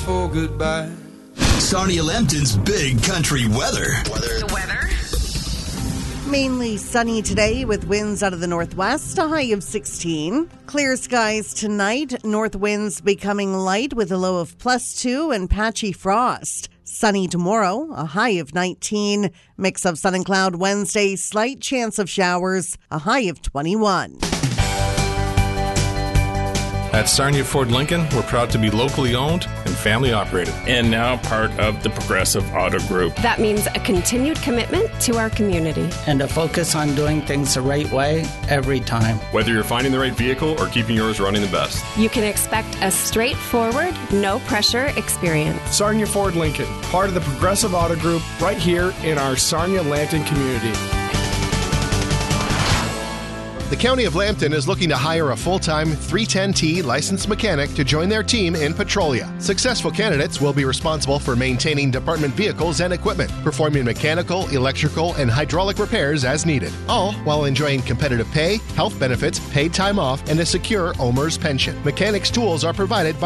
for goodbye. Sarnia Lambton's Big Country Weather. The weather? Mainly sunny today with winds out of the northwest, a high of 16. Clear skies tonight, north winds becoming light with a low of +2 and patchy frost. Sunny tomorrow, a high of 19. Mix of sun and cloud Wednesday, slight chance of showers, a high of 21. At Sarnia Ford Lincoln, we're proud to be locally owned and family operated. And now part of the Progressive Auto Group. That means a continued commitment to our community. And a focus on doing things the right way every time. Whether you're finding the right vehicle or keeping yours running the best. You can expect a straightforward, no-pressure experience. Sarnia Ford Lincoln, part of the Progressive Auto Group, right here in our Sarnia Lambton community. The County of Lambton is looking to hire a full-time 310T licensed mechanic to join their team in Petrolia. Successful candidates will be responsible for maintaining department vehicles and equipment, performing mechanical, electrical, and hydraulic repairs as needed, all while enjoying competitive pay, health benefits, paid time off, and a secure OMERS pension. Mechanics' tools are provided by